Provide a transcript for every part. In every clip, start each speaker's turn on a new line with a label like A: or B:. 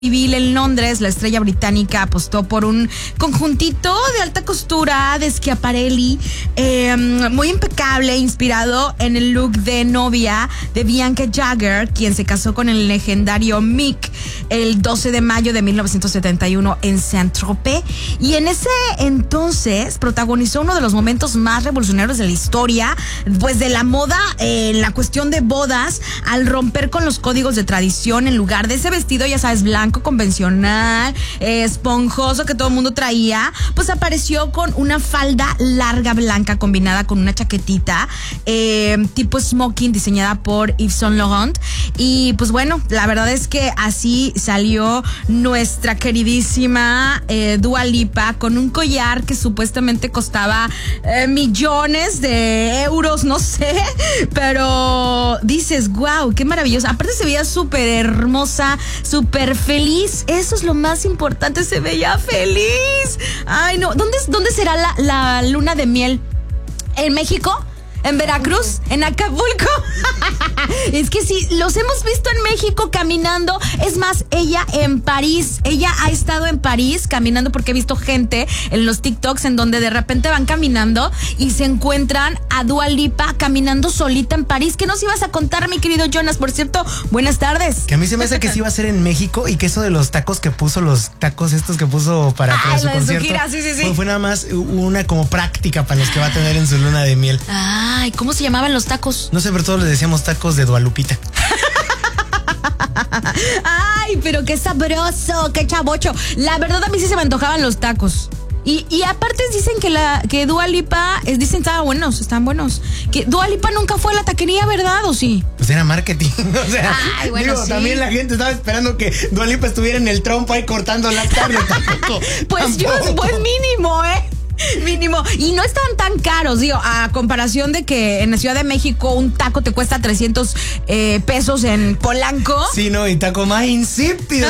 A: Civil en Londres, la estrella británica apostó por un conjuntito de alta costura de Schiaparelli, muy impecable, inspirado en el look de novia de Bianca Jagger, quien se casó con el legendario Mick el 12 de mayo de 1971 en Saint-Tropez. Y en ese entonces protagonizó uno de los momentos más revolucionarios de la historia, pues de la moda, en la cuestión de bodas, al romper con los códigos de tradición. En lugar de ese vestido, ya sabes, blanco convencional, esponjoso que todo el mundo traía, pues apareció con una falda larga blanca combinada con una chaquetita tipo smoking diseñada por Yves Saint Laurent. Y pues bueno, la verdad es que así salió nuestra queridísima Dua Lipa con un collar que supuestamente costaba millones de euros, no sé, pero dices, wow, qué maravillosa. Aparte se veía súper hermosa, súper feliz. Eso es lo más importante, se veía feliz. Ay, no, ¿dónde será la luna de miel? ¿En México? ¿En Veracruz? ¿En Acapulco? Es que sí, los hemos visto en México caminando. Es más, ella en París. Ella ha estado en París caminando, porque he visto gente en los TikToks en donde de repente van caminando y se encuentran a Dua Lipa caminando solita en París. ¿Qué nos ibas a contar, mi querido Jonas? Por cierto, buenas tardes.
B: Que a mí se me hace que sí iba a ser en México, y que eso de los tacos que puso, los tacos estos que puso para su concierto,
A: gira, sí.
B: fue nada más una como práctica para los que va a tener en su luna de miel.
A: Ay, ¿cómo se llamaban los tacos?
B: No sé, pero todos les decíamos tacos de Dualupita.
A: Ay, pero qué sabroso, qué chavocho. La verdad, a mí sí se me antojaban los tacos. Y aparte dicen que Dua Lipa, dicen estaban buenos. Que Dua Lipa nunca fue a la taquería, ¿verdad? ¿O sí?
B: Pues era marketing. O sea,
A: ay, bueno, sí.
B: También la gente estaba esperando que Dua Lipa estuviera en el trompo ahí cortando la carne.
A: Pues yo, pues mínimo, mínimo. Y no están tan caros, digo, a comparación de que en la Ciudad de México un taco te cuesta 300 pesos en Polanco.
B: Sí, no, y taco más insípido.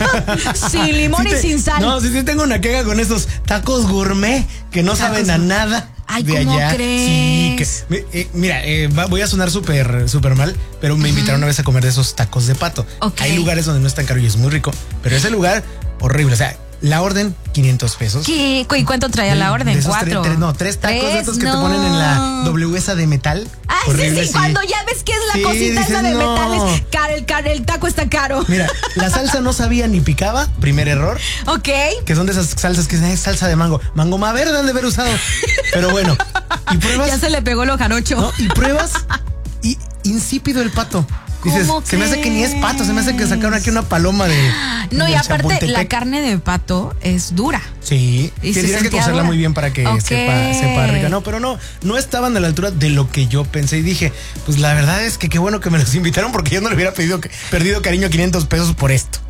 A: Sin limón y sin sal.
B: No, sí tengo una queja con esos tacos gourmet que no saben a nada.
A: Ay,
B: de
A: ¿cómo
B: allá.
A: crees?
B: Sí, mira, voy a sonar súper mal, pero me invitaron una vez a comer de esos tacos de pato.
A: Okay.
B: Hay lugares donde no es tan caro y es muy rico, pero ese lugar, horrible. O sea, la orden, 500 pesos.
A: ¿Qué? ¿Y cuánto traía la orden? ¿4?
B: Tres tacos de estos que te ponen en la WS de metal.
A: Ay, horrible, sí, cuando ya ves que es la cosita esa de metales, el taco está caro.
B: Mira, la salsa no sabía ni picaba, primer error.
A: Ok.
B: Que son de esas salsas que es salsa de mango. Mango más verde han de haber usado. Pero bueno, y pruebas.
A: Ya se le pegó lo jarocho.
B: ¿No? Y pruebas y insípido el pato. Dices, se me hace que ni es pato, se me hace que sacaron aquí una paloma de.
A: No, y aparte, la carne de pato es dura.
B: Sí, tienes que cocerla muy bien para que sepa rica. No, pero no estaban a la altura de lo que yo pensé. Y dije, pues la verdad es que qué bueno que me los invitaron, porque yo no le hubiera perdido cariño a 500 pesos por esto.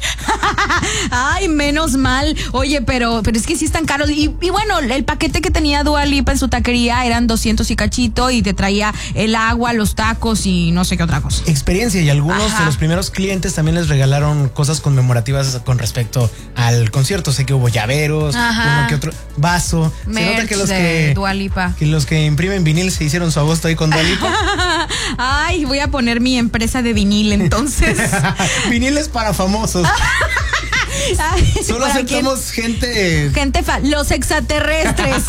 A: Ay, menos mal. Oye, pero es que sí están caros. Y bueno, el paquete que tenía Dua Lipa en su taquería eran 200 y cachito, y te traía el agua, los tacos y no sé qué otra cosa.
B: Experiencia, y algunos de los primeros clientes también les regalaron cosas conmemorativas con respecto al concierto. Sé que hubo llaveros, uno que otro vaso.
A: Merch. Se nota que
B: los que imprimen vinil se hicieron su agosto ahí con Dua Lipa.
A: Ay, voy a poner mi empresa de vinil entonces.
B: Viniles para famosos.
A: Ay,
B: solo aceptamos gente
A: los extraterrestres.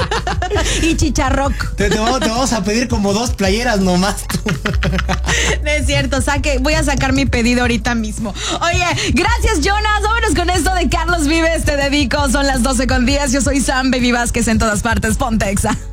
A: Y chicharroc.
B: Te vamos a pedir como 2 playeras nomás.
A: No es cierto, voy a sacar mi pedido ahorita mismo. Oye, gracias, Jonas. Vámonos con esto de Carlos Vives, te dedico. Son las 12:10. Yo soy Sam Baby Vázquez, en todas partes. Ponte Exa.